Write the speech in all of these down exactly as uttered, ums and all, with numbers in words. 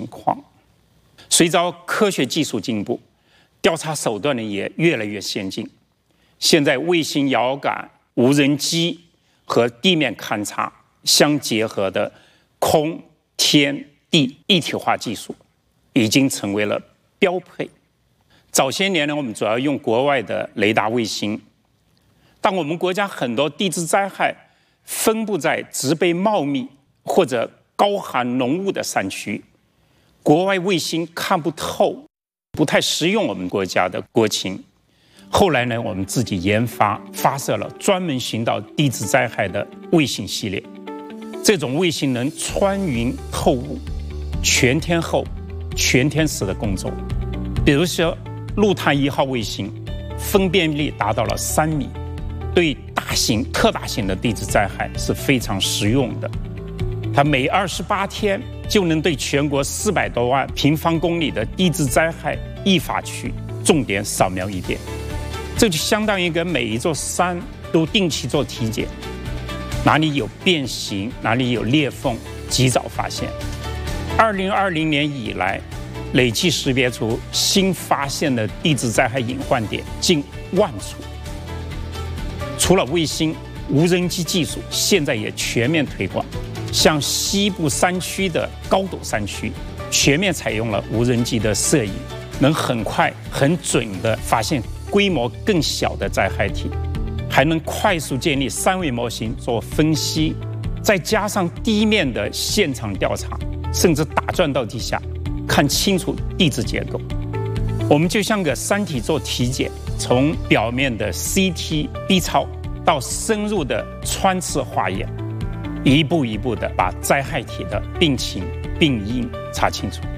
情况。随着科学技术进步，调查手段呢也越来越先进。现在卫星遥感、无人机和地面勘察相结合的空天地一体化技术，已经成为了标配。早些年呢，我们主要用国外的雷达卫星，但我们国家很多地质灾害分布在植被茂密或者高含浓雾的山区，国外卫星看不透，不太适用我们国家的国情。后来呢，我们自己研发发射了专门寻找地质灾害的卫星系列。这种卫星能穿云透雾，全天候、全天时的工作。比如说，陆探一号卫星分辨率达到了三米，对大型、特大型的地质灾害是非常实用的。它每二十八天就能对全国四百多万平方公里的地质灾害易发区重点扫描一遍。这就相当于给每一座山都定期做体检，哪里有变形，哪里有裂缝，及早发现。二零二零年以来，累计识别出新发现的地质灾害隐患点近万处。除了卫星，无人机技术现在也全面推广，像西部山区的高陡山区，全面采用了无人机的摄影，能很快、很准地发现规模更小的灾害体，还能快速建立三维模型做分析，再加上地面的现场调查，甚至打钻到地下，看清楚地质结构。我们就像个山体做体检，从表面的 C T B 超到深入的穿刺化验，一步一步的把灾害体的病情病因查清楚。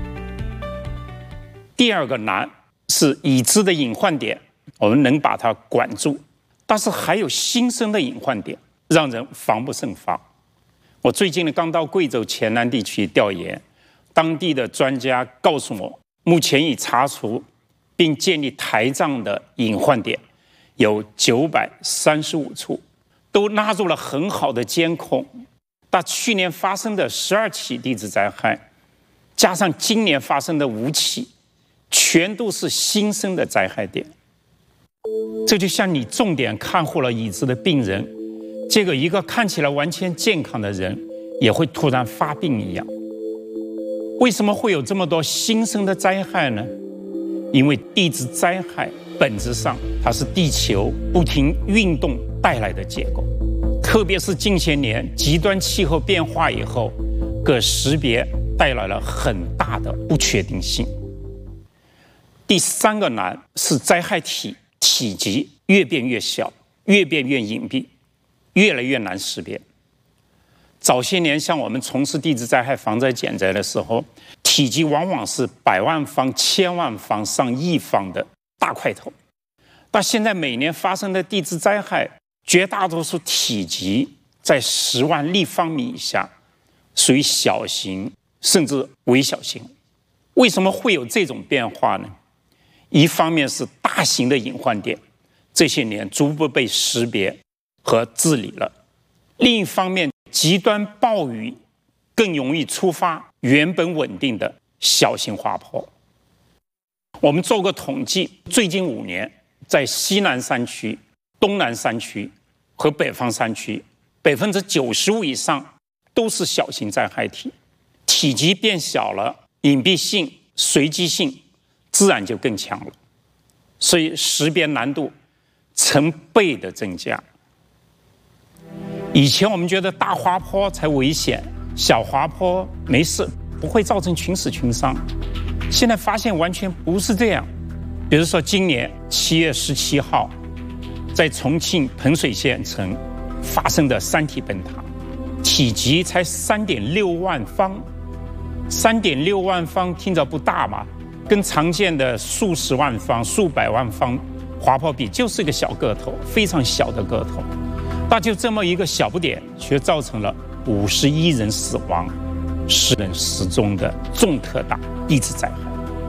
第二个难是已知的隐患点，我们能把它管住，但是还有新生的隐患点，让人防不胜防。我最近呢刚到贵州黔南地区调研，当地的专家告诉我，目前已查出并建立台账的隐患点有九百三十五处，都纳入了很好的监控。但去年发生的十二起地质灾害，加上今年发生的五起，全都是新生的灾害点。这就像你重点看护了已知的病人，结果一个看起来完全健康的人也会突然发病一样。为什么会有这么多新生的灾害呢？因为地质灾害本质上它是地球不停运动带来的结果，特别是近些年极端气候变化以后，给识别带来了很大的不确定性。第三个难是灾害体体积越变越小，越变越隐蔽，越来越难识别。早些年像我们从事地质灾害防灾减灾的时候，体积往往是百万方、千万方、上亿方的大块头，但现在每年发生的地质灾害，绝大多数体积在十万立方米以下，属于小型甚至微小型。为什么会有这种变化呢？一方面是大型的隐患点这些年逐步被识别和治理了，另一方面极端暴雨更容易触发原本稳定的小型滑坡。我们做过统计，最近五年在西南山区、东南山区和北方山区，百分之九十五以上都是小型灾害体，体积变小了，隐蔽性、随机性自然就更强了，所以识别难度成倍的增加。以前我们觉得大滑坡才危险，小滑坡没事，不会造成群死群伤。现在发现完全不是这样。比如说今年七月十七号，在重庆彭水县城发生的山体崩塌，体积才三点六万方，三点六万方听着不大嘛，跟常见的数十万方、数百万方滑坡比，就是个小个头，非常小的个头。但就这么一个小不点，却造成了五十一人死亡、十人失踪的重特大地质灾害。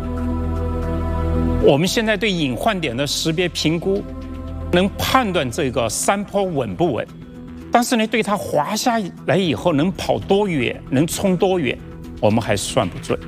我们现在对隐患点的识别评估，能判断这个山坡稳不稳，但是呢，对它滑下来以后能跑多远、能冲多远，我们还算不准。